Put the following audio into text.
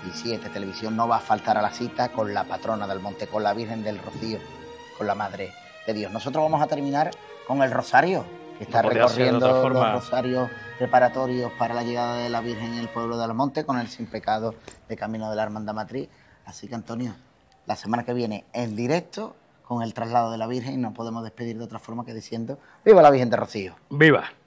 Y sí, esta televisión no va a faltar a la cita con la patrona del monte, con la Virgen del Rocío, con la Madre de Dios. Nosotros vamos a terminar con el Rosario, que está recorriendo los rosarios preparatorios para la llegada de la Virgen en el pueblo de Almonte con el Sin Pecado de Camino de la Hermandad Matriz. Así que, Antonio, la semana que viene en directo con el traslado de la Virgen, y nos podemos despedir de otra forma que diciendo ¡viva la Virgen de Rocío! ¡Viva!